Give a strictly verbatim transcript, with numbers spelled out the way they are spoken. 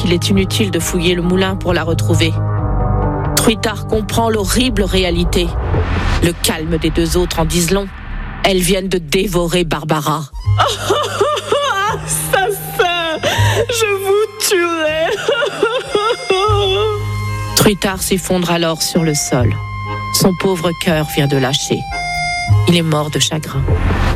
qu'il est inutile de fouiller le moulin pour la retrouver. Truitard comprend l'horrible réalité. Le calme des deux autres en disent long. Elles viennent de dévorer Barbara. Assassin, je vous tuerai. Truitard s'effondre alors sur le sol. Son pauvre cœur vient de lâcher. Il est mort de chagrin.